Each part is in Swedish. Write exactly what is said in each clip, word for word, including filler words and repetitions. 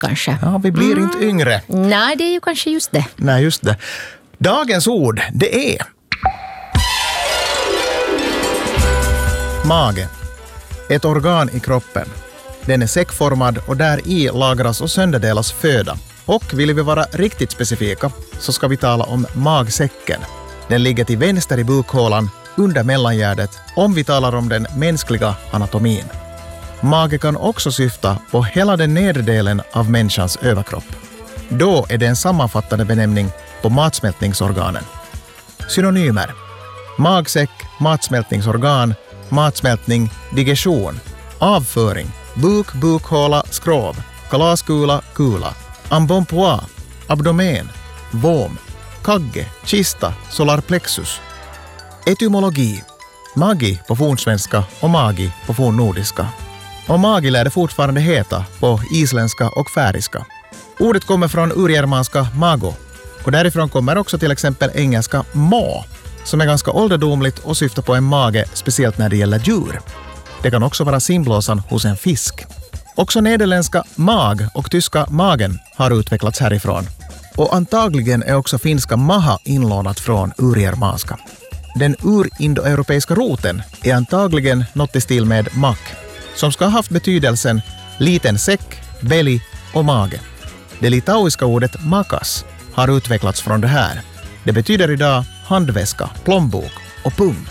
kanske. Ja, vi blir Mm. inte yngre. Nej, det är ju kanske just det. Nej, just det. Dagens ord, det är mage. Ett organ i kroppen. Den är säckformad och där i lagras och sönderdelas föda. Och vill vi vara riktigt specifika så ska vi tala om magsäcken. Den ligger till vänster i bukhålan under mellangärdet om vi talar om den mänskliga anatomin. Mage kan också syfta på hela den nedre delen av människans överkropp. Då är det en sammanfattande benämning på matsmältningsorganen. Synonymer: magsäck, matsmältningsorgan, matsmältning, digestion, avföring, buk, bukhåla, skrov, kalaskula, kula, embonpoint, abdomen, vom, kagge, kista, solarplexus. Etymologi: magi på fornsvenska och magi på fornnordiska. Och magi lär det fortfarande heta på isländska och färiska. Ordet kommer från urgermanska mago och därifrån kommer också till exempel engelska ma, som är ganska ålderdomligt och syftar på en mage, speciellt när det gäller djur. Det kan också vara simblåsan hos en fisk. Också nederländska mag och tyska magen har utvecklats härifrån. Och antagligen är också finska maha inlånat från urgermanska. Den urindoeuropeiska roten är antagligen något i stil med mak, som ska ha haft betydelsen liten säck, belly och mage. Det litauiska ordet makas har utvecklats från det här. Det betyder idag handväska, plånbok och pung.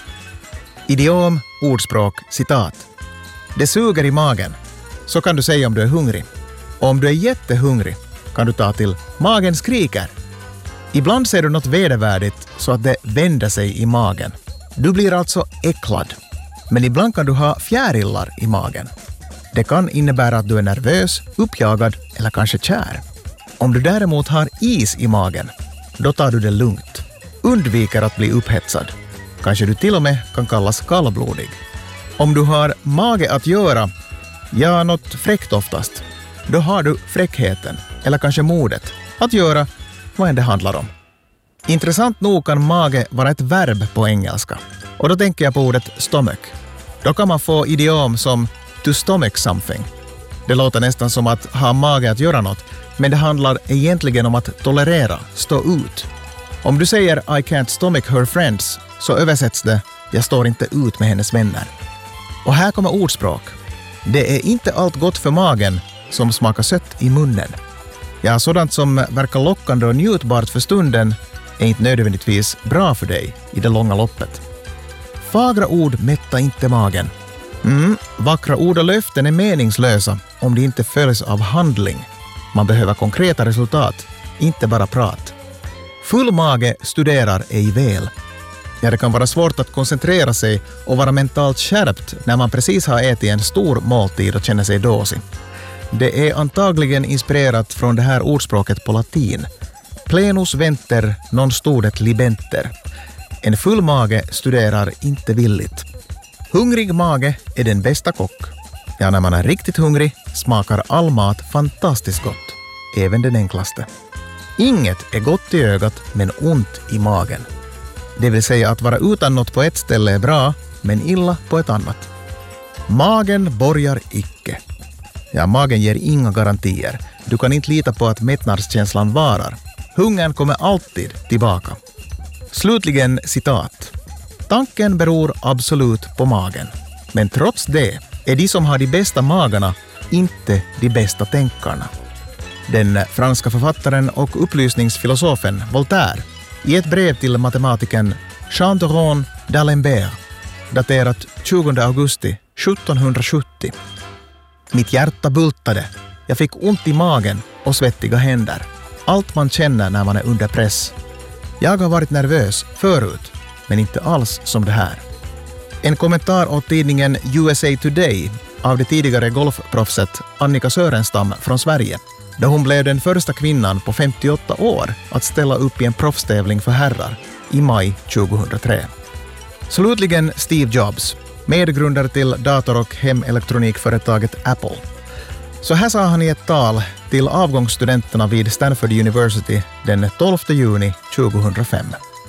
Idiom, ordspråk, citat. Det suger i magen. Så kan du säga om du är hungrig. Och om du är jättehungrig kan du ta till magen skriker. Ibland ser du något vedervärdigt så att det vänder sig i magen. Du blir alltså äcklad. Men ibland kan du ha fjärilar i magen. Det kan innebära att du är nervös, uppjagad eller kanske kär. Om du däremot har is i magen, då tar du det lugnt. Undviker att bli upphetsad. Kanske du till och med kan kallas kallblodig. Om du har mage att göra, ja, något fräckt oftast, då har du fräckheten, eller kanske modet, att göra vad än det handlar om. Intressant nog kan mage vara ett verb på engelska. Och då tänker jag på ordet stomach. Då kan man få idiom som to stomach something. Det låter nästan som att ha mage att göra något, men det handlar egentligen om att tolerera, stå ut. Om du säger I can't stomach her friends, så översätts det jag står inte ut med hennes vänner. Och här kommer ordspråk. Det är inte allt gott för magen som smakar sött i munnen. Ja, sådant som verkar lockande och njutbart för stunden är inte nödvändigtvis bra för dig i det långa loppet. Fagra ord mättar inte magen. Mm, vackra ord och löften är meningslösa om de inte följs av handling. Man behöver konkreta resultat, inte bara prat. Full mage studerar ej väl. Ja, det kan vara svårt att koncentrera sig och vara mentalt skärpt när man precis har ätit en stor måltid och känner sig dåsig. Det är antagligen inspirerat från det här ordspråket på latin. Plenus venter non studet libenter. En full mage studerar inte villigt. Hungrig mage är den bästa kock. Ja, när man är riktigt hungrig smakar all mat fantastiskt gott. Även den enklaste. Inget är gott i ögat men ont i magen. Det vill säga att vara utan något på ett ställe är bra, men illa på ett annat. Magen borgar icke. Ja, magen ger inga garantier. Du kan inte lita på att mättnadskänslan varar. Hungern kommer alltid tillbaka. Slutligen citat. Tanken beror absolut på magen. Men trots det är de som har de bästa magarna inte de bästa tänkarna. Den franska författaren och upplysningsfilosofen Voltaire i ett brev till matematikern Jean de Ron d'Alembert daterat tjugonde augusti sjuttonhundrasjuttio. Mitt hjärta bultade. Jag fick ont i magen och svettiga händer. Allt man känner när man är under press. Jag har varit nervös förut, men inte alls som det här. En kommentar åt tidningen U S A Today av det tidigare golfproffset Annika Sörenstam från Sverige, då hon blev den första kvinnan på femtioåtta år att ställa upp i en proffstävling för herrar i maj tjugohundratre. Slutligen Steve Jobs, medgrundare till dator- och hemelektronikföretaget Apple. Så här sa han i ett tal till avgångsstudenterna vid Stanford University den tolfte juni tjugohundrafem.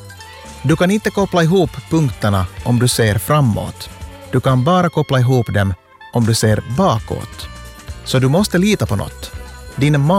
Du kan inte koppla ihop punkterna om du ser framåt. Du kan bara koppla ihop dem om du ser bakåt. Så du måste lita på något. Din